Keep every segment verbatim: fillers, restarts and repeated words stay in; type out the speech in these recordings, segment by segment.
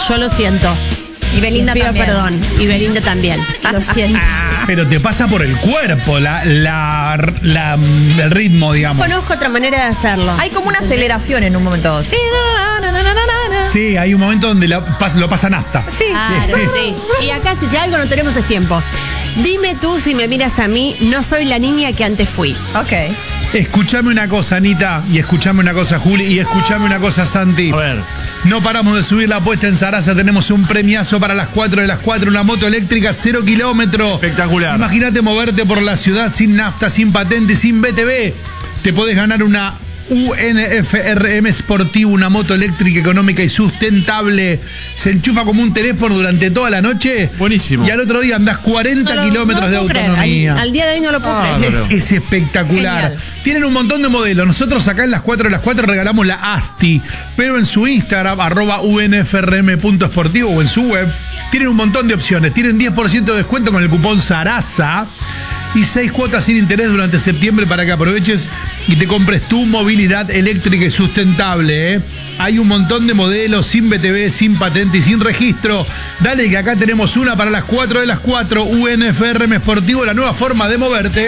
yo lo siento. Y Belinda Pido también. perdón. Y Belinda también. Lo siento. Pero te pasa por el cuerpo, la, la, la- el ritmo, digamos. Conozco otra manera de hacerlo. Hay como una aceleración en un momento. Sí, na, na, na, na, na, na. Sí, hay un momento donde la pas- lo pasa nafta. Sí. Claro, sí. Y acá si algo no tenemos es tiempo. Dime tú si me miras a mí, no soy la niña que antes fui. Ok. Escuchame una cosa, Anita, y escuchame una cosa, Juli, y escuchame una cosa, Santi. A ver. No paramos de subir la apuesta en Sarasa, tenemos un premiazo para las cuatro de las cuatro, una moto eléctrica cero kilómetros. Espectacular. Imagínate moverte por la ciudad sin nafta, sin patente, sin B T V. Te podés ganar una U N F R M Sportivo, una moto eléctrica económica y sustentable. Se enchufa como un teléfono durante toda la noche. Buenísimo. Y al otro día andás cuarenta No lo- kilómetros no de lo puedo creer. autonomía. Al, al día de hoy no lo puedo Ah, creer. no, no. Es espectacular. Genial. Tienen un montón de modelos. Nosotros acá en las cuatro de las cuatro regalamos la Asti, pero en su Instagram, arroba U N F R M punto esportivo o en su web, tienen un montón de opciones. Tienen diez por ciento de descuento con el cupón Sarasa y seis cuotas sin interés durante septiembre para que aproveches y te compres tu movilidad eléctrica y sustentable. ¿eh? Hay un montón de modelos sin B T V, sin patente y sin registro. Dale que acá tenemos una para las cuatro de las cuatro. U N F R M Sportivo, la nueva forma de moverte.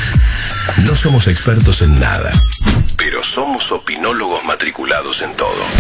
No somos expertos en nada, pero somos opinólogos matriculados en todo.